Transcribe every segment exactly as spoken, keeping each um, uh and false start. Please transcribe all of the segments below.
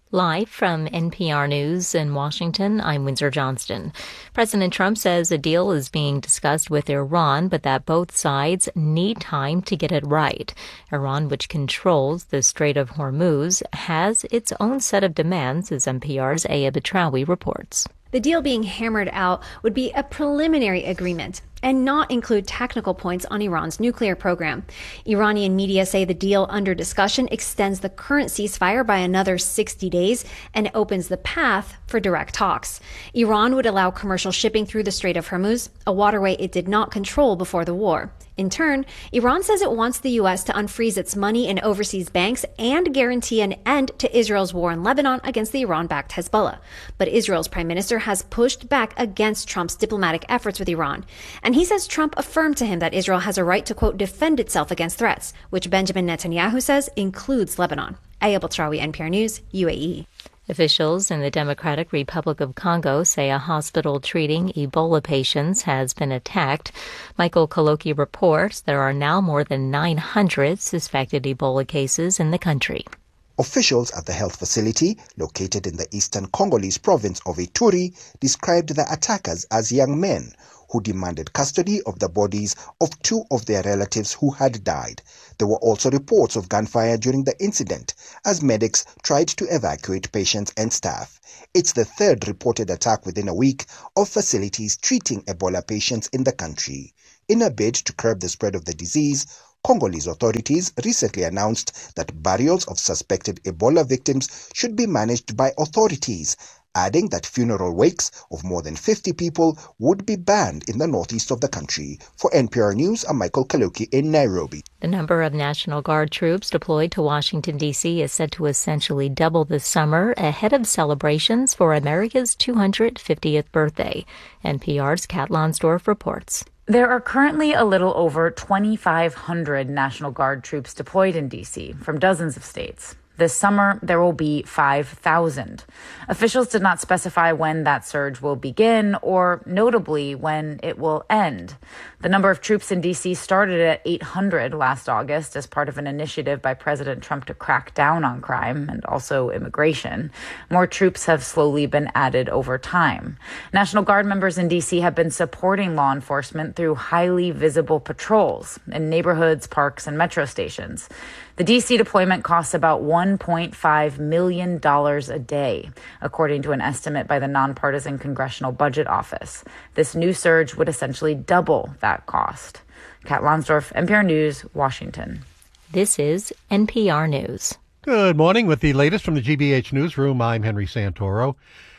Live from N P R News in Washington, I'm Windsor Johnston. President Trump says a deal is being discussed with Iran, but that both sides need time to get it right. Iran, which controls the Strait of Hormuz, has its own set of demands, as N P R's Aya Betrawi reports. The deal being hammered out would be a preliminary agreement and not include technical points on Iran's nuclear program. Iranian media say the deal under discussion extends the current ceasefire by another sixty days and opens the path for direct talks. Iran would allow commercial shipping through the Strait of Hormuz, a waterway it did not control before the war. In turn, Iran says it wants the U S to unfreeze its money in overseas banks and guarantee an end to Israel's war in Lebanon against the Iran-backed Hezbollah. But Israel's prime minister has pushed back against Trump's diplomatic efforts with Iran. And he says Trump affirmed to him that Israel has a right to, quote, defend itself against threats, which Benjamin Netanyahu says includes Lebanon. Aya Betrawi, N P R News, U A E. Officials in the Democratic Republic of Congo say a hospital treating Ebola patients has been attacked. Michael Kaloki reports there are now more than nine hundred suspected Ebola cases in the country. Officials at the health facility, located in the eastern Congolese province of Ituri, described the attackers as young men who demanded custody of the bodies of two of their relatives who had died. There were also reports of gunfire during the incident as medics tried to evacuate patients and staff. It's the third reported attack within a week of facilities treating Ebola patients in the country. In a bid to curb the spread of the disease, Congolese authorities recently announced that burials of suspected Ebola victims should be managed by authorities, adding that funeral wakes of more than fifty people would be banned in the northeast of the country. For N P R News, I'm Michael Kaloki in Nairobi. The number of National Guard troops deployed to Washington, D C is set to essentially double this summer ahead of celebrations for America's two hundred fiftieth birthday. N P R's Kat Lonsdorf reports. There are currently a little over twenty-five hundred National Guard troops deployed in D C from dozens of states. This summer, there will be five thousand. Officials did not specify when that surge will begin or, notably, when it will end. The number of troops in D C started at eight hundred last August as part of an initiative by President Trump to crack down on crime and also immigration. More troops have slowly been added over time. National Guard members in D C have been supporting law enforcement through highly visible patrols in neighborhoods, parks, and metro stations. The D C deployment costs about one point five million dollars a day, according to an estimate by the nonpartisan Congressional Budget Office. This new surge would essentially double that cost. Kat Lonsdorf, N P R News, Washington. This is N P R News. Good morning. With the latest from the G B H Newsroom, I'm Henry Santoro.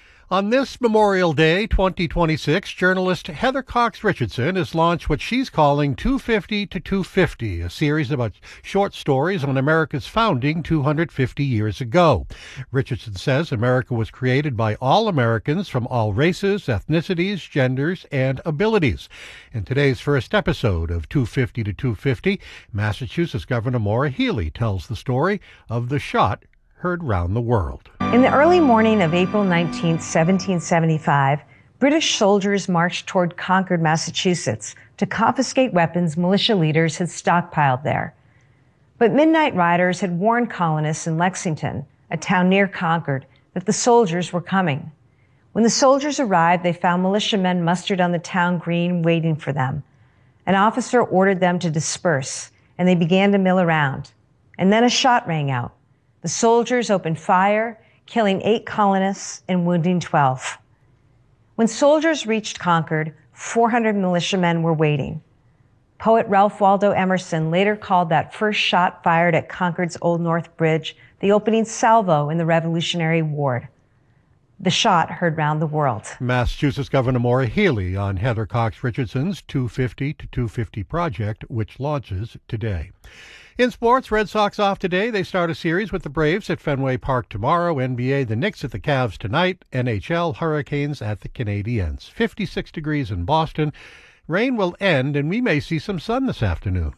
On this Memorial Day, twenty twenty-six, journalist Heather Cox Richardson has launched what she's calling two fifty to two fifty, a series about short stories on America's founding two hundred fifty years ago. Richardson says America was created by all Americans from all races, ethnicities, genders, and abilities. In today's first episode of two fifty to two fifty, Massachusetts Governor Maura Healey tells the story of the shot heard round the world. In the early morning of April nineteenth, seventeen seventy-five, British soldiers marched toward Concord, Massachusetts, to confiscate weapons militia leaders had stockpiled there. But midnight riders had warned colonists in Lexington, a town near Concord, that the soldiers were coming. When the soldiers arrived, they found militiamen mustered on the town green waiting for them. An officer ordered them to disperse, and they began to mill around. And then a shot rang out. The soldiers opened fire, killing eight colonists and wounding twelve. When soldiers reached Concord, four hundred militiamen were waiting. Poet Ralph Waldo Emerson later called that first shot fired at Concord's Old North Bridge the opening salvo in the Revolutionary War. The shot heard round the world. Massachusetts Governor Maura Healey on Heather Cox Richardson's two fifty to two fifty project, which launches today. In sports, Red Sox off today. They start a series with the Braves at Fenway Park tomorrow. N B A, the Knicks at the Cavs tonight. N H L, Hurricanes at the Canadiens. fifty-six degrees in Boston. Rain will end, and we may see some sun this afternoon.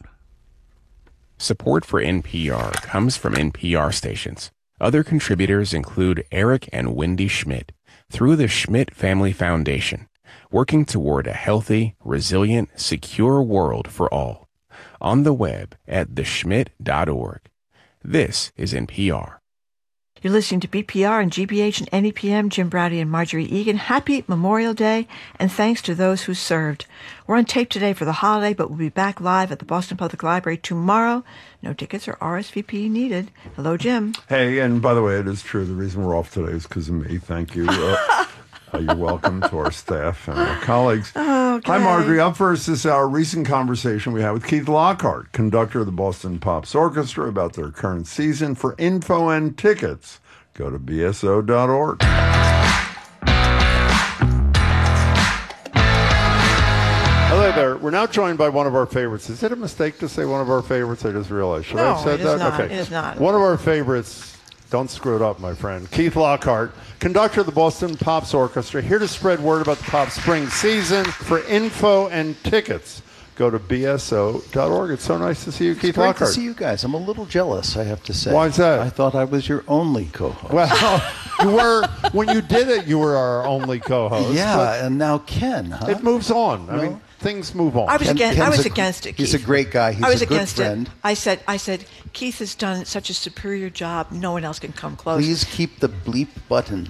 Support for N P R comes from N P R stations. Other contributors include Eric and Wendy Schmidt through the Schmidt Family Foundation, working toward a healthy, resilient, secure world for all. On the web at the schmidt dot org. This is N P R. You're listening to B P R and G B H and N E P M, Jim Braude and Marjorie Egan. Happy Memorial Day, and thanks to those who served. We're on tape today for the holiday, but we'll be back live at the Boston Public Library tomorrow. No tickets or R S V P needed. Hello, Jim. Hey, and by the way, it is true. The reason we're off today is because of me. Thank you. Uh, uh, you're welcome to our staff and our colleagues. Okay. Hi, Marjorie. Up first is our recent conversation we had with Keith Lockhart, conductor of the Boston Pops Orchestra, about their current season. For info and tickets, go to b s o dot org. Hello there. We're now joined by one of our favorites. Is it a mistake to say one of our favorites? I just realized. Should no, I have said it that? Is not. Okay. It is not. One of our favorites. Don't screw it up, my friend. Keith Lockhart, conductor of the Boston Pops Orchestra, here to spread word about the Pop Spring season. For info and tickets, go to b s o dot org. It's so nice to see you, It's Keith great Lockhart. to see you guys. I'm a little jealous, I have to say. Why is that? I thought I was your only co-host. Well, you were, when you did it, you were our only co-host. Yeah, and now Ken, huh? It moves on. I No? mean, things move on. I was Ken- against. I Ken's was a- against it. he's a Keith. great guy. He's I was a good against friend. it. I said. I said. Keith has done such a superior job. No one else can come close. Please keep the bleep button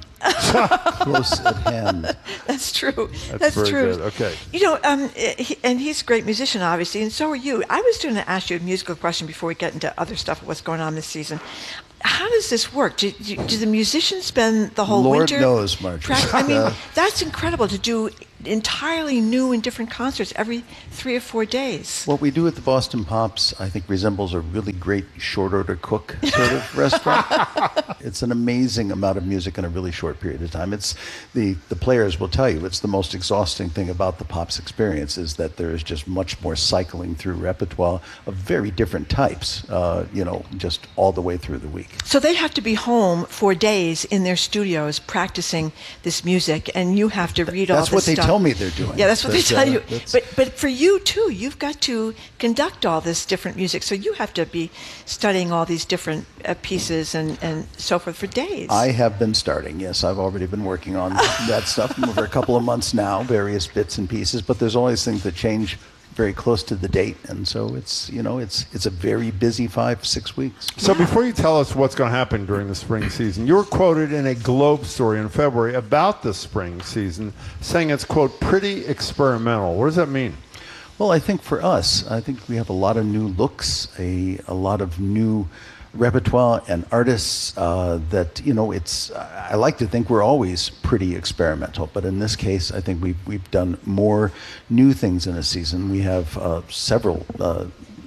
close at hand. That's true. That's That's, very true. good. Okay. You know, um, he, and he's a great musician, obviously, and so are you. I was going to ask you a musical question before we get into other stuff of what's going on this season. How does this work? Do, do, do the musicians spend the whole Lord winter? knows, Marjorie. prac- I mean, Uh, that's incredible to do entirely new and different concerts every three or four days. What we do at the Boston Pops, I think, resembles a really great short order cook sort of restaurant. It's an amazing amount of music in a really short period of time. It's the the players will tell you it's the most exhausting thing about the Pops experience is that there is just much more cycling through repertoire of very different types. Uh, you know, just all the way through the week. So they have to be home for days in their studios practicing this music, and you have to read all this That's what they stuff. tell me they're doing. Yeah, that's what But, they tell uh, you. that's- But but for you too, you've got to conduct all this different music. So you have to be studying all these different uh, pieces and, and so forth for days. I have been starting, yes. I've already been working on that stuff for a couple of months now, various bits and pieces, but there's always things that change very close to the date, and so it's, you know, it's it's a very busy five, six weeks. So before you tell us what's going to happen during the spring season, you were quoted in a Globe story in February about the spring season, saying it's, quote, pretty experimental. What does that mean? Well, I think for us, I think we have a lot of new looks, a a lot of new repertoire and artists uh, that, you know, it's, I like to think we're always pretty experimental, but in this case, I think we've, we've done more new things in a season. We have uh, several uh,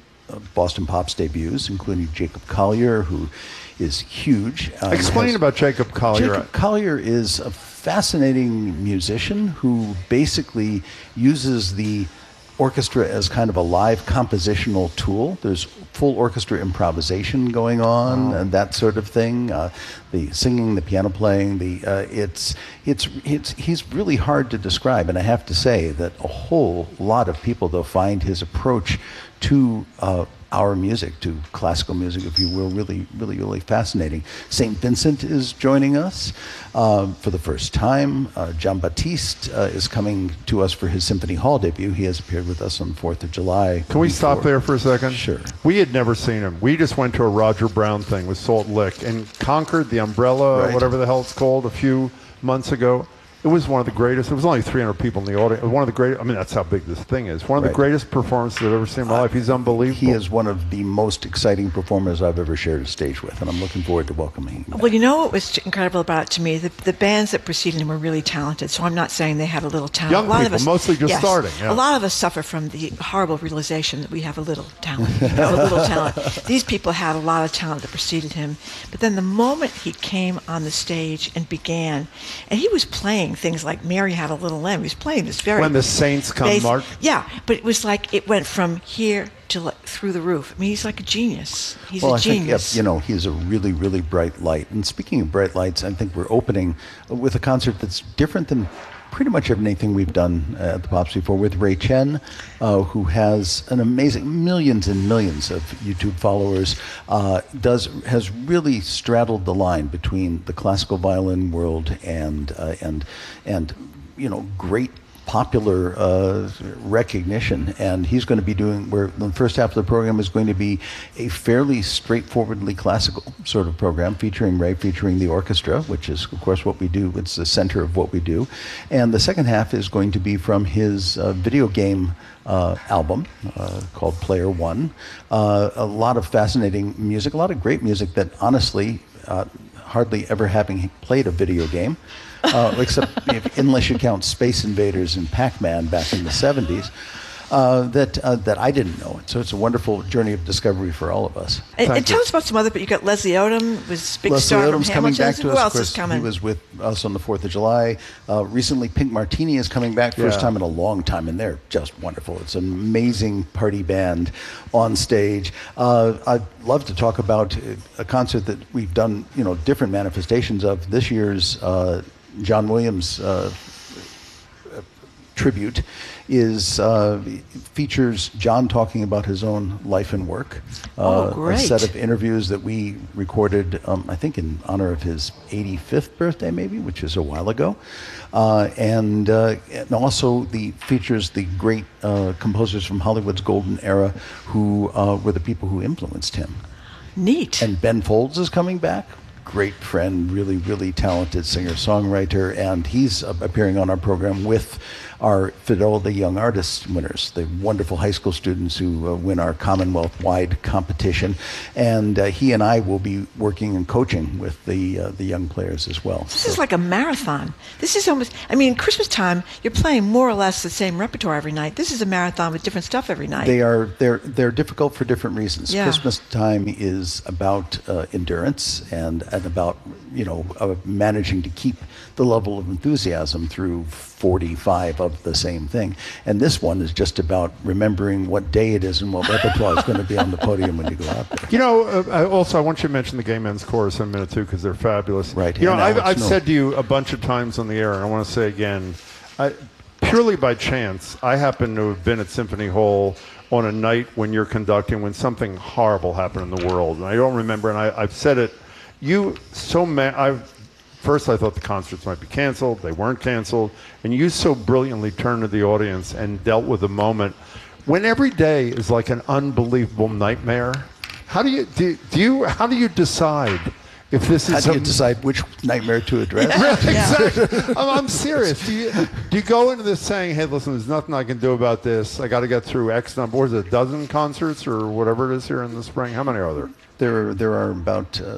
Boston Pops debuts, including Jacob Collier, who is huge. Um, Explain has- about Jacob Collier. Jacob Collier is a fascinating musician who basically uses the orchestra as kind of a live compositional tool. There's full orchestra improvisation going on Wow. and that sort of thing. Uh, the singing, the piano playing, the uh, it's it's it's he's really hard to describe. And I have to say that a whole lot of people though find his approach to uh, our music, to classical music, if you will, really, really, really fascinating. Saint Vincent is joining us uh, for the first time. Uh, John Baptiste uh, is coming to us for his Symphony Hall debut. He has appeared with us on fourth of July. Can we before. stop there for a second? Sure. We had never seen him. We just went to a Roger Brown thing with Salt Lick and conquered the Umbrella, Right. whatever the hell it's called, a few months ago. It was one of the greatest. It was only three hundred people in the audience. One of the great. I mean, that's how big this thing is. One of Right. the greatest performances I've ever seen in my life. He's unbelievable. He is one of the most exciting performers I've ever shared a stage with, and I'm looking forward to welcoming him. Well, you know what was incredible about it to me? The, the bands that preceded him were really talented, so I'm not saying they had a little talent. Young a lot people, of us, mostly just yes, starting, yeah. A lot of us suffer from the horrible realization that we have a little talent. You know, a little talent. These people had a lot of talent that preceded him, but then the moment he came on the stage and began, and he was playing things like Mary Had a Little Lamb. He was playing this very When the Saints Come basic- March. Yeah, but it was like it went from here to like, through the roof. I mean, he's like a genius. He's well, a I think, genius. yeah, you know, he's a really, really bright light. And speaking of bright lights, I think we're opening with a concert that's different than pretty much anything we've done at the Pops before, with Ray Chen, uh, who has an amazing millions and millions of YouTube followers, uh, does has really straddled the line between the classical violin world and uh, and and you know great popular uh, recognition, and he's going to be doing, where the first half of the program is going to be a fairly straightforwardly classical sort of program featuring Ray, featuring the orchestra, which is of course what we do. It's the center of what we do. And the second half is going to be from his uh, video game uh, album uh, called Player One. Uh, a lot of fascinating music, a lot of great music that honestly, uh, hardly ever having played a video game, Uh, except if, unless you count Space Invaders and Pac-Man back in the seventies, uh, that uh, that I didn't know. So it's a wonderful journey of discovery for all of us. And, and tell us about some other, but you got Leslie Odom, was big Leslie star Odom's from coming Hamilton. back to Who us. else Of course, is coming? he was with us on the fourth of July. Uh, recently, Pink Martini is coming back, first Yeah. time in a long time, and they're just wonderful. It's an amazing party band on stage. Uh, I'd love to talk about a concert that we've done, you know, different manifestations of. This year's uh, John Williams uh, tribute is uh, features John talking about his own life and work. Uh, Oh, great. A set of interviews that we recorded, um, I think in honor of his eighty-fifth birthday maybe, which is a while ago. Uh, and, uh, and also the features the great uh, composers from Hollywood's golden era who uh, were the people who influenced him. Neat. And Ben Folds is coming back. Great friend, really, really talented singer-songwriter, and he's uh, appearing on our program with our Fidelity Young Artists winners, the wonderful high school students who uh, win our Commonwealth-wide competition. And uh, he and I will be working and coaching with the uh, the young players as well. This is like a marathon. This is almost, I mean, Christmas time, you're playing more or less the same repertoire every night. This is a marathon with different stuff every night. They are they're they're difficult for different reasons. Yeah. Christmas time is about uh, endurance and and about you know uh, managing to keep the level of enthusiasm through forty-five of the same thing. And this one is just about remembering what day it is and what repertoire is going to be on the podium when you go out there. You know, uh, I also, I want you to mention the Gay Men's Chorus in a minute, too, because they're fabulous. Right. You know, and I've, Alex I've Noel. said to you a bunch of times on the air, and I want to say again, I, purely by chance, I happen to have been at Symphony Hall on a night when you're conducting, when something horrible happened in the world. And I don't remember, and I, I've said it, you so ma- I've First, I thought the concerts might be canceled. They weren't canceled. And you so brilliantly turned to the audience and dealt with the moment. When every day is like an unbelievable nightmare, how do you, do, do you, how do you decide if this How is do you a- decide which nightmare to address? Exactly. I'm, I'm serious. Do you, do you go into this saying, hey, listen, there's nothing I can do about this. I got to get through X number, or is it a dozen concerts or whatever it is here in the spring? How many are there? There, there are about uh,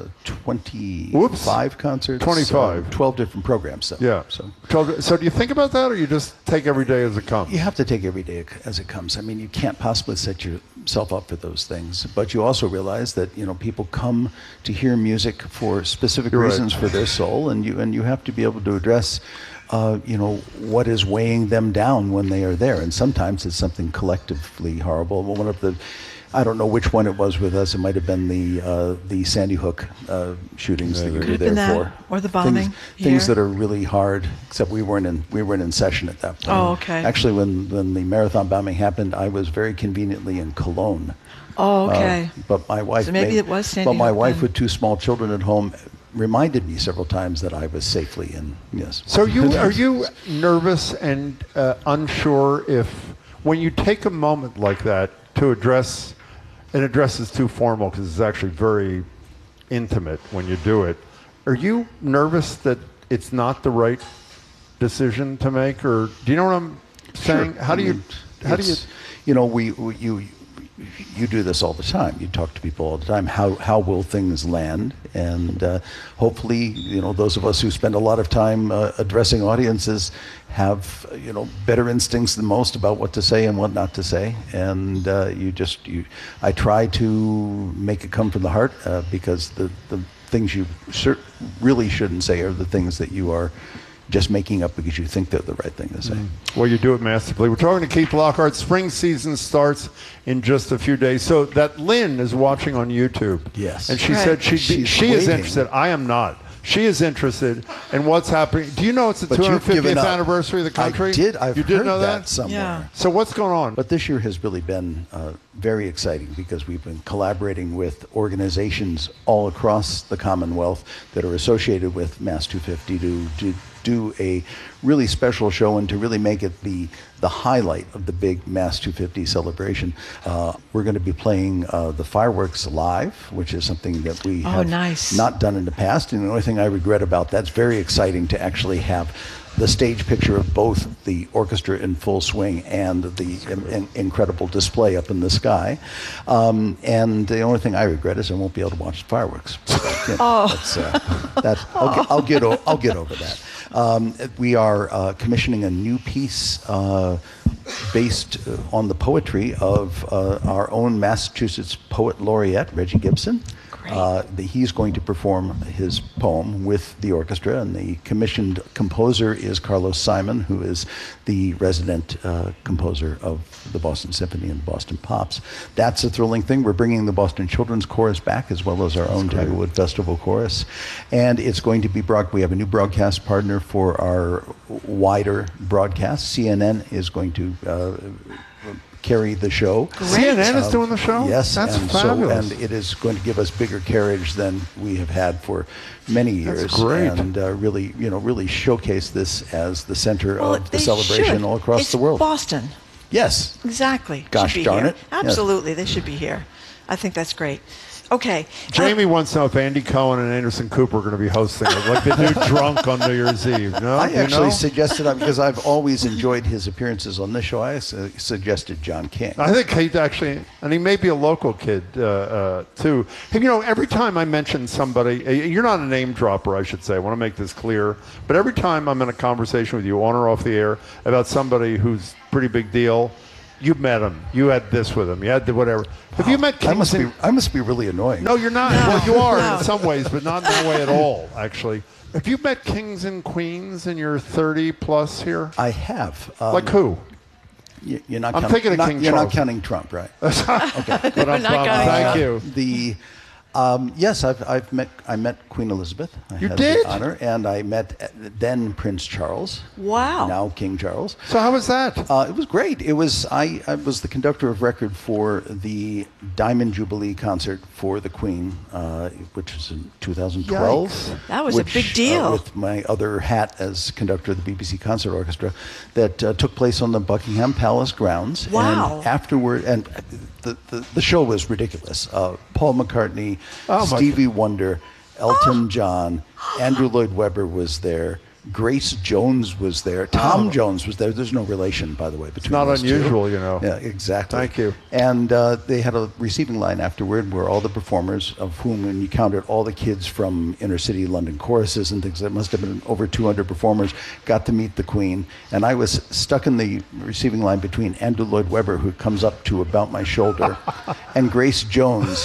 twenty-five Whoops. concerts. twenty-five. Uh, twelve different programs. Though. Yeah. So So, so do you think about that, or you just take every day as it comes? you have to take every day as it comes. I mean, you can't possibly set yourself up for those things. But you also realize that you know people come to hear music for specific You're right. reasons for their soul, and you and you have to be able to address. Uh, you know, what is weighing them down when they are there. And sometimes it's something collectively horrible. One of the, I don't know which one it was with us. It might have been the uh, the Sandy Hook uh, shootings that you Could were have there been that, for. or the bombing Things, things here. that are really hard, except we weren't in, we weren't in session at that point. Oh, okay. Actually, when, when the marathon bombing happened, I was very conveniently in Cologne. Oh, okay. Uh, but my wife, So maybe made- it was Sandy But my Hook wife then. with two small children at home reminded me several times that I was safely in, yes. So you are you nervous and uh, unsure if, when you take a moment like that to address, and address is too formal because it's actually very intimate when you do it, are you nervous that it's not the right decision to make, or do you know what I'm saying? Sure. How do I you, mean, how do you? it's- You know, we, we you you do this all the time. You talk to people all the time. How how will things land? And uh, hopefully, you know, those of us who spend a lot of time uh, addressing audiences have uh, you know better instincts than most about what to say and what not to say. And uh, you just you, I try to make it come from the heart uh, because the the things you cer- really shouldn't say are the things that you are just making up because you think they're the right thing to say. Well, you do it masterfully. We're talking to Keith Lockhart. Spring season starts in just a few days. So that Lynn is watching on YouTube. Yes. And she Right. said she'd be, She's she is waiting. interested. I am not. She is interested in what's happening. Do you know it's the But you've given two hundred fiftieth up. anniversary of the country? I did. I've you did heard know that, that? somewhere. Yeah. So what's going on? But this year has really been uh, very exciting because we've been collaborating with organizations all across the Commonwealth that are associated with Mass two fifty to, to do a really special show and to really make it the the highlight of the big Mass two fifty celebration. Uh, we're going to be playing uh, the fireworks live, which is something that we Oh, have nice. not done in the past. And the only thing I regret about that's very exciting to actually have the stage picture of both the orchestra in full swing and the in, in, incredible display up in the sky. Um, and the only thing I regret is I won't be able to watch the fireworks. So, you know, Oh. that's, uh, that's, I'll, get, I'll, get o- I'll get over that. Um, we are uh, commissioning a new piece uh, based uh, on the poetry of uh, our own Massachusetts poet laureate, Reggie Gibson. Uh, the, he's going to perform his poem with the orchestra, and the commissioned composer is Carlos Simon, who is the resident uh, composer of the Boston Symphony and the Boston Pops. That's a thrilling thing. We're bringing the Boston Children's Chorus back, as well as our own Tiger Wood Festival Chorus, and it's going to be broad. We have a new broadcast partner for our wider broadcast. C N N is going to Uh, carry the show. C N N is Um, doing the show? Yes, That's and fabulous. So, and it is going to give us bigger carriage than we have had for many years. That's great. And uh, really, you know, really showcase this as the center Well, of the they celebration should. all across It's the world. Boston. Yes. Exactly. Gosh Should be darn here. it. Yes. Absolutely, they should be here. I think that's great. Okay. Jamie wants to know if Andy Cohen and Anderson Cooper are going to be hosting it, like they do Drunk on New Year's Eve. No, I you actually know? suggested that because I've always enjoyed his appearances on this show. I su- suggested John King. I think he'd actually, and he may be a local kid uh, uh, too. Hey, you know, every time I mention somebody, uh, you're not a name dropper, I should say. I want to make this clear. But every time I'm in a conversation with you on or off the air about somebody who's pretty big deal, you've met him. You had this with him. You had the whatever. Have you met I Kings must and- be. I must be really annoying. No, you're not. No. Well, you are No. in some ways, but not in that way at all, actually. Have you met kings and queens in your thirty plus here? I have. Um, Like who? y- You're not. I'm counting, thinking of not, King You're Charles. not counting Trump, right? Okay. But I'm, not I'm- going thank to. you. The um, yes, I've I've met I met Queen Elizabeth. I You had did? the honor, and I met uh, then Prince Charles. Wow. Now King Charles. So how was that? Uh, it was great. It was I, I was the conductor of record for the Diamond Jubilee concert for the Queen, uh, which was in two thousand twelve. Yikes. That was a which, big deal. Uh, with my other hat as conductor of the B B C Concert Orchestra, that uh, took place on the Buckingham Palace grounds. Wow. And afterward, and the, the, the show was ridiculous. Uh, Paul McCartney, Oh, my Stevie Wonder, Elton John, Andrew Lloyd Webber was there. Grace Jones was there. Tom Oh. Jones was there. There's no relation, by the way, between not those two. unusual, you know. Yeah, exactly. Thank you. And uh, they had a receiving line afterward where all the performers, of whom, when you counted all the kids from inner city London choruses and things, there must have been over two hundred performers, got to meet the Queen. And I was stuck in the receiving line between Andrew Lloyd Webber, who comes up to about my shoulder, and Grace Jones,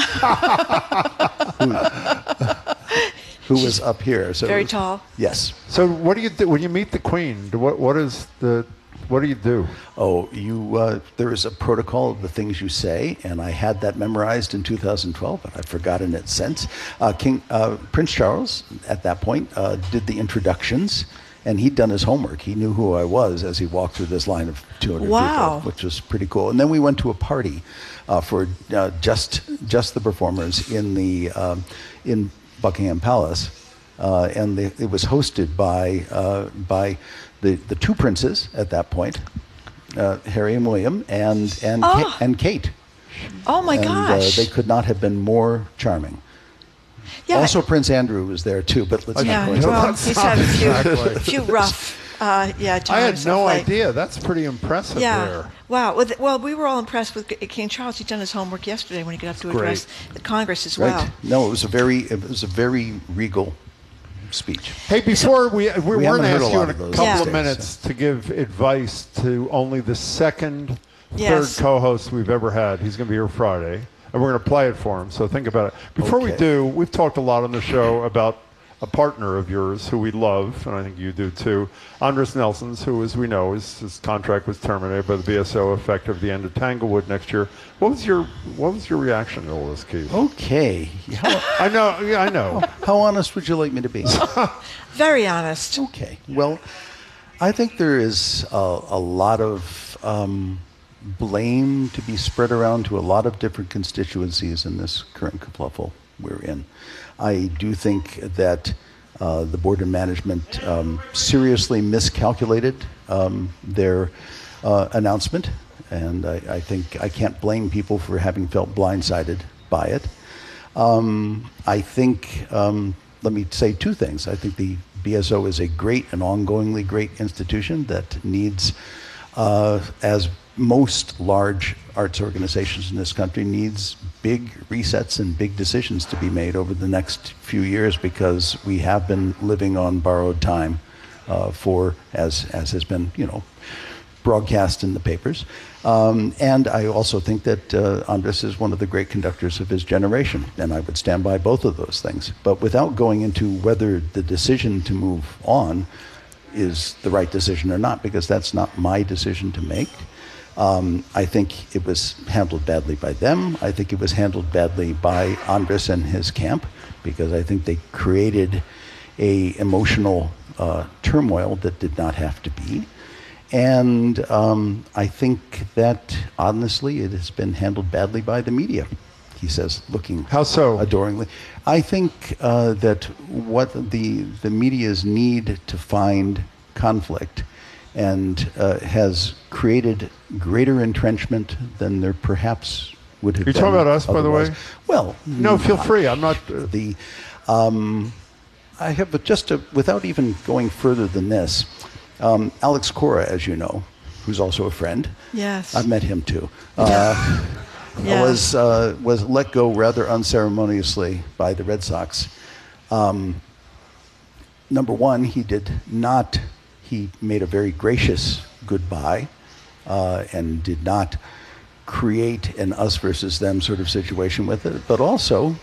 who, who was up here. So Very it was- tall. Yes. So what do you do when you meet the Queen? do- What what is the what do you do? Oh, you. Uh, there is a protocol of the things you say, and I had that memorized in two thousand twelve, but I've forgotten it since. Uh, King uh, Prince Charles, at that point, uh, did the introductions, and he'd done his homework. He knew who I was as he walked through this line of two hundred Wow. people, which was pretty cool. And then we went to a party uh, for uh, just just the performers in the um, in Buckingham Palace, uh, and the, it was hosted by uh, by the the two princes at that point, uh, Harry and William, and and Oh. Ka- and Kate. Oh my and, gosh. Uh, they could not have been more charming. Yeah. Also, Prince Andrew was there too, but let's Yeah, not go into well, that. he's had a few, Exactly. a few rough, uh, yeah, times. I had of no late. idea. That's pretty impressive Yeah. there. Wow. Well, th- well, we were all impressed with K- King Charles. He'd done his homework yesterday when he got up to Great. address the Congress as Right? well. No, it was a very it was a very regal speech. Hey, before we we, We we're going haven't to heard ask a you lot in a of those couple these of days, minutes to give advice to only the second, Yes. third co-host we've ever had. He's going to be here Friday, and we're going to play it for him. So think about it. Before we Okay. do, we've talked a lot on the show about a partner of yours who we love, and I think you do too, Andres Nelson's, who, as we know, his, his contract was terminated by the B S O effective the end of Tanglewood next year. What was your What was your reaction to all this, Keith? Okay, how, I know, yeah, I know. how honest would you like me to be? Very honest. Okay. Well, I think there is a, a lot of um, blame to be spread around to a lot of different constituencies in this current kerfuffle we're in. I do think that Uh, the board of management um, seriously miscalculated um, their uh, announcement, and I, I think I can't blame people for having felt blindsided by it. Um, I think, um, let me say two things. I think the B S O is a great and ongoingly great institution that needs, uh, as most large arts organizations in this country, needs big resets and big decisions to be made over the next few years, because we have been living on borrowed time uh, for, as, as has been, you know, broadcast in the papers. Um, and I also think that uh, Andres is one of the great conductors of his generation, and I would stand by both of those things. But without going into whether the decision to move on is the right decision or not, because that's not my decision to make. Um, I think it was handled badly by them. I think it was handled badly by Andres and his camp, because I think they created a emotional uh, turmoil that did not have to be. And um, I think that, honestly, it has been handled badly by the media, he says, looking How so? adoringly. I think uh, that what the, the media's need to find conflict and uh, has created greater entrenchment than there perhaps would have You're been. talking about us, otherwise. by the way? Well, No, feel not. free. I'm not... Uh, The, um, I have, but just to, without even going further than this, Um, Alex Cora, as you know, who's also a friend. Yes. I've met him too. Uh, Yeah. Was uh, was let go rather unceremoniously by the Red Sox. Um, number one, he did not. He made a very gracious goodbye, uh, and did not create an us versus them sort of situation with it. But also,